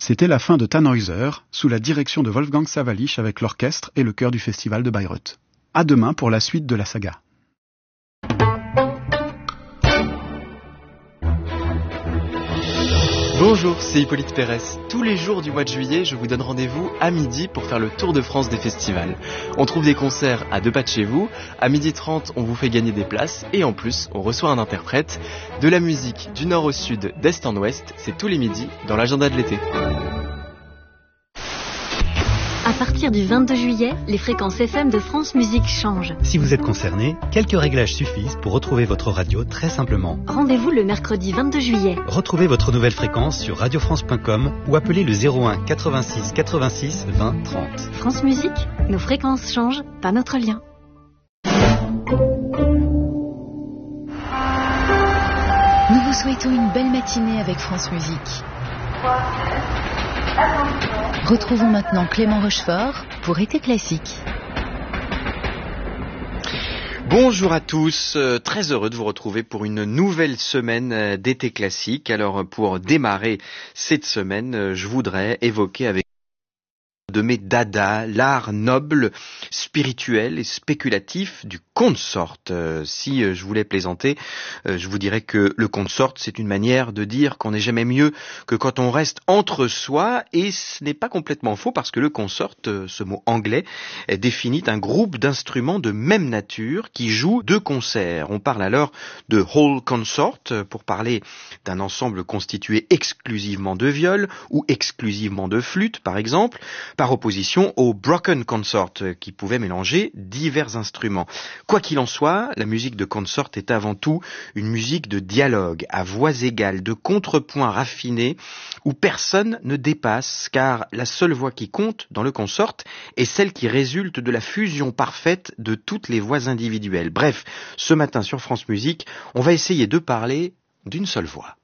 C'était la fin de Tannhäuser, sous la direction de Wolfgang Sawallisch avec l'orchestre et le chœur du festival de Bayreuth. À demain pour la suite de la saga. Bonjour, c'est Hippolyte Pérez. Tous les jours du mois de juillet, je vous donne rendez-vous à midi pour faire le tour de France des festivals. On trouve des concerts à 2 pas de chez vous. À 12h30, on vous fait gagner des places. Et en plus, on reçoit un interprète. De la musique du nord au sud, d'est en ouest, c'est tous les midis dans l'agenda de l'été. À partir du 22 juillet, les fréquences FM de France Musique changent. Si vous êtes concerné, quelques réglages suffisent pour retrouver votre radio très simplement. Rendez-vous le mercredi 22 juillet. Retrouvez votre nouvelle fréquence sur radiofrance.com ou appelez le 01 86 86 20 30. France Musique, nos fréquences changent, pas notre lien. Nous vous souhaitons une belle matinée avec France Musique. Retrouvons maintenant Clément Rochefort pour Été Classique. Bonjour à tous, très heureux de vous retrouver pour une nouvelle semaine d'Été Classique. Alors pour démarrer cette semaine, je voudrais évoquer avec de mes dadas, l'art noble, spirituel et spéculatif du consort. Si je voulais plaisanter, je vous dirais que le consort, c'est une manière de dire qu'on n'est jamais mieux que quand on reste entre soi, et ce n'est pas complètement faux parce que le consort, ce mot anglais, définit un groupe d'instruments de même nature qui jouent de concert. On parle alors de whole consort pour parler d'un ensemble constitué exclusivement de viol ou exclusivement de flûte, par exemple, par opposition au broken consort qui pouvait mélanger divers instruments. Quoi qu'il en soit, la musique de consort est avant tout une musique de dialogue, à voix égales, de contrepoints raffinés, où personne ne dépasse, car la seule voix qui compte dans le consort est celle qui résulte de la fusion parfaite de toutes les voix individuelles. Bref, ce matin sur France Musique, on va essayer de parler d'une seule voix.